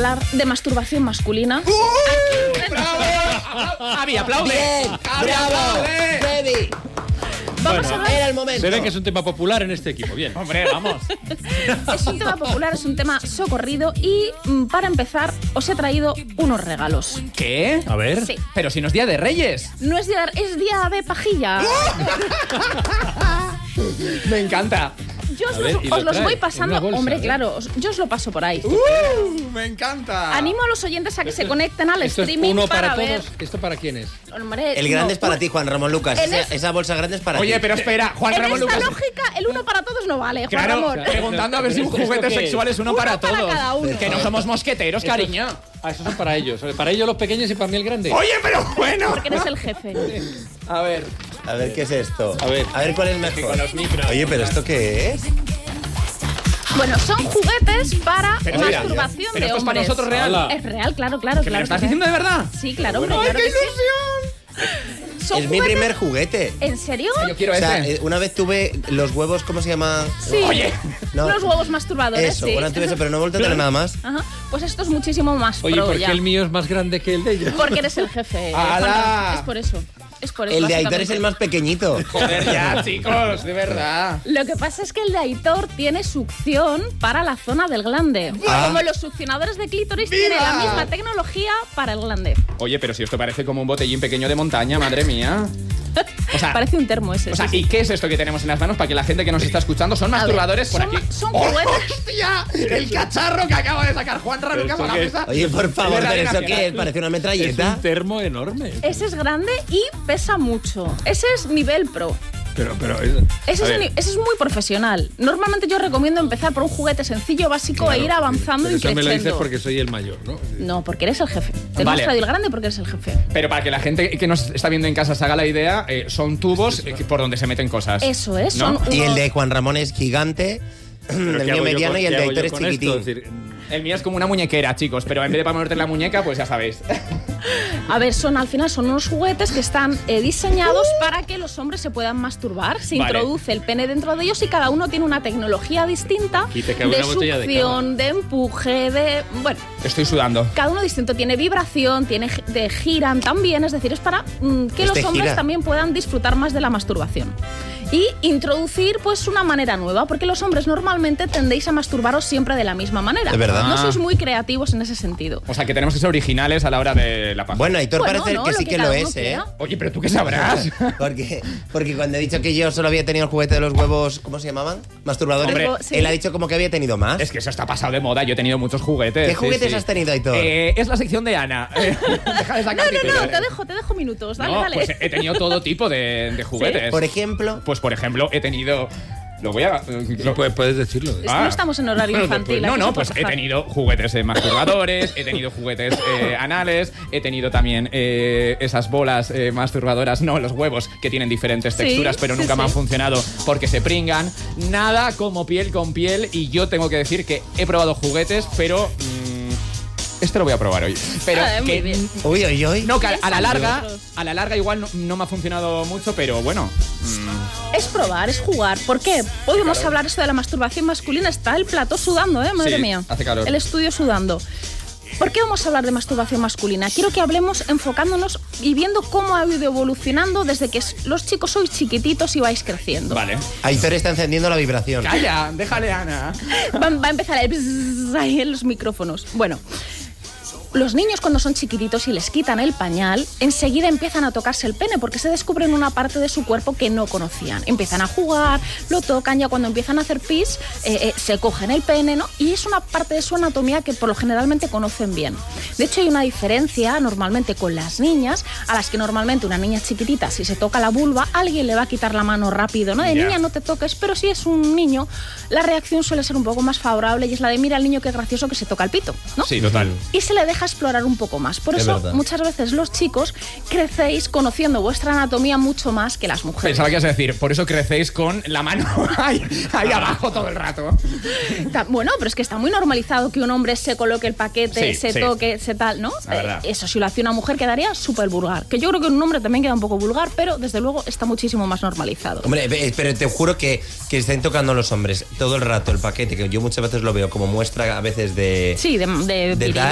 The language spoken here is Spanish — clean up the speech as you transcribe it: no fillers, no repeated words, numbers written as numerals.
hablar de masturbación masculina. ¡Bravo! ¡Javi, aplaude! ¡Bien! ¡Bravo! ¡Ready! Vamos a hablar. Era el momento. Se ve que es un tema popular en este equipo. Bien. Hombre, vamos. Es un tema popular, es un tema socorrido y para empezar os he traído unos regalos. ¿Qué? A ver. Sí. Pero si no es Día de Reyes. No es día, es día de pajilla. Me encanta. Yo A ver, ¿y os lo los voy trae? pasando. En una bolsa, Hombre, ¿eh? claro, yo os lo paso por ahí. Me encanta. Animo a los oyentes a que se conecten al Esto es streaming uno para ver. todos. ¿Esto para quién es? Hombre, El grande no, es para ti, Juan Ramón Lucas. En Esa bolsa grande es para ti. Oye, pero espera, Juan En Ramón esta Lucas. lógica, el uno para todos no vale, Juan Claro, Ramón. preguntando a ver si un ¿Esto juguete qué es? sexual es uno para para todos. cada uno. Que no somos mosqueteros, cariño. Ah, esos son para ellos. Para ellos los pequeños y para mí el grande. Oye, pero bueno. Porque eres el jefe. A ver. A ver, ¿qué es esto? A ver. cuál es mejor. Con los micros. Oye, ¿pero esto qué es? Bueno, son juguetes para Pero mira, masturbación pero de esto es para hombres. nosotros real. Hola. Es real, claro, claro. ¿Que me claro lo estás que diciendo de verdad? Sí, claro, hombre, ¡Ay, claro qué que sí. ilusión! Son Es mi juguetes- primer juguete. ¿En serio? Yo quiero O sea, ese. una vez tuve los huevos, ¿cómo se llama? Sí. Oye. No. Los huevos masturbadores, Eso, sí. bueno, tuve eso, pero no he vuelto a tener nada más. Ajá. Pues esto es muchísimo más Oye, pro ¿por ya. qué el mío es más grande que el de ellos? Porque eres el jefe. ¡Hala! Juan Ramón. Es por eso. Es por eso. El de Aitor básicamente. es el más pequeñito. Joder, ya, chicos, de verdad. Lo que pasa es que el de Aitor tiene succión para la zona del glande. Ah. Como los succionadores de clítoris ¡Viva! tiene la misma tecnología para el glande. Oye, pero si esto parece como un botellín pequeño de montaña, madre mía. O sea, Parece un termo ese. O sea, sí, sí. ¿y qué es esto que tenemos en las manos para que la gente que nos está escuchando son A ver, masturbadores por son- aquí? son ¡Oh, juguetes. ¡Hostia! El cacharro que acaba de sacar Juan Ramón ¿Pero Lucas a esto la qué es? mesa. Oye, por favor, Es ¿pero eso nacional. qué es? Parece una Es metralleta. un termo enorme. Ese es grande y pesa mucho. Ese es nivel pro. Pero Ese es muy profesional. Normalmente yo recomiendo empezar por un juguete sencillo, básico e ir avanzando y Eso me lo dices creciendo. porque soy el mayor, ¿no? No, porque eres el jefe. Te Vale. hemos traído el grande porque eres el jefe. Pero para que la gente que nos está viendo en casa se haga la idea, son tubos por donde se meten cosas. Eso es. ¿No? Son Y el unos- de Juan Ramón es gigante, el ¿Qué mío hago yo mediano con- y el qué de hago Aitor yo es con esto? chiquitín. Es decir, El mío es como una muñequera, chicos, pero en vez de para ponerte en la muñeca, pues ya sabéis. A ver, al final son unos juguetes que están diseñados para que los hombres se puedan masturbar. Se Vale. introduce el pene dentro de ellos y cada uno tiene una tecnología distinta Y te cabe de una botella de succión, de empuje, de... Bueno, Estoy sudando. cada uno distinto. Tiene vibración, giran también. Es decir, es para que los hombres gira. también puedan disfrutar más de la masturbación. Y introducir pues una manera nueva, porque los hombres normalmente tendéis a masturbaros siempre de la misma manera. Es verdad. No Ah. sois muy creativos en ese sentido. O sea, que tenemos que ser originales a la hora de la paja. Bueno, Aitor Bueno, parece no, que lo sí que que cada lo uno es, quiera. Oye, pero tú qué sabrás. Porque cuando he dicho que yo solo había tenido el juguete de los huevos, ¿cómo se llamaban? Masturbadores. Hombre, sí. Él ha dicho como que había tenido más. Es que eso está pasado de moda. Yo he tenido muchos juguetes. ¿Qué sí, juguetes sí. has tenido, Aitor? Es la sección de Ana. Deja de sacar No, titulares. te dejo minutos. Dale, No, dale. pues he tenido todo tipo de juguetes. Por ejemplo, Pues por ejemplo, he tenido. Lo voy a. sí, puedes decirlo. Es que no estamos en horario Bueno, infantil. no, aquí no, se pues puede he pasar. tenido juguetes masturbadores, he tenido juguetes anales, he tenido también esas bolas masturbadoras, no, los huevos, que tienen diferentes Sí, texturas, pero sí, nunca me han sí. funcionado porque se pringan. Nada como piel con piel, y yo tengo que decir que he probado juguetes, pero. Este lo voy a probar hoy. Pero Muy que. bien. uy, uy, uy. No, que a la larga. Nosotros. A la larga igual no me ha funcionado mucho, pero bueno. Es probar, es jugar. ¿Por qué? Hoy vamos a hablar esto de la masturbación masculina. Está el plató sudando, madre Sí, mía. hace calor. El estudio sudando. ¿Por qué vamos a hablar de masturbación masculina? Quiero que hablemos enfocándonos y viendo cómo ha ido evolucionando desde que los chicos sois chiquititos y vais creciendo. Vale. Aitor está encendiendo la vibración. Calla, déjale, Ana. Va a empezar el bzzz ahí en los micrófonos. Bueno, los niños cuando son chiquititos y les quitan el pañal, enseguida empiezan a tocarse el pene porque se descubren una parte de su cuerpo que no conocían. Empiezan a jugar, lo tocan, ya cuando empiezan a hacer pis, se cogen el pene, ¿no? Y es una parte de su anatomía que por lo generalmente conocen bien. De hecho, hay una diferencia normalmente con las niñas, a las que normalmente una niña chiquitita, si se toca la vulva, alguien le va a quitar la mano rápido, ¿no? De Ya. niña no te toques, pero si es un niño, la reacción suele ser un poco más favorable y es la de mira al niño qué gracioso que se toca el pito, ¿no? Sí, total. Y se le deja explorar un poco más. Por Es eso verdad. muchas veces los chicos crecéis conociendo vuestra anatomía mucho más que las mujeres. Pensaba que ibas a decir, por eso crecéis con la mano ahí abajo todo el rato. Bueno, pero es que está muy normalizado que un hombre se coloque el paquete, Sí, se sí. toque, se tal, ¿no? La verdad. Eso si lo hacía una mujer quedaría súper vulgar. Que yo creo que en un hombre también queda un poco vulgar, pero desde luego está muchísimo más normalizado. Hombre, pero te juro que estén tocando los hombres todo el rato el paquete, que yo muchas veces lo veo como muestra a veces de... Sí, de de virilidad,